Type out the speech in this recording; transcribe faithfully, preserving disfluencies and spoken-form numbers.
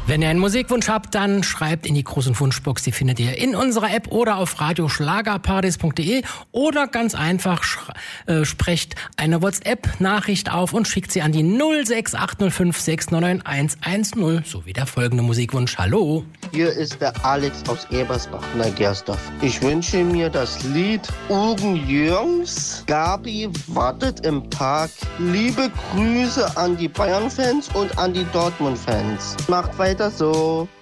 Wenn ihr einen Musikwunsch habt, dann schreibt in die großen Wunschbox, die findet ihr in unserer App oder auf radioschlagerpartys punkt de oder ganz einfach sch- äh, sprecht eine WhatsApp-Nachricht auf und schickt sie an die null sechs acht null fünf sechs neun neun eins eins null, so wie der folgende Musikwunsch. Hallo. Hier ist der Alex aus Ebersbach, Neugersdorf. Ich wünsche mir das Lied Ugen Jürgens, Gabi wartet im Park. Liebe Grüße an die Bayern-Fans und an die Dortmund-Fans. Macht weiter so.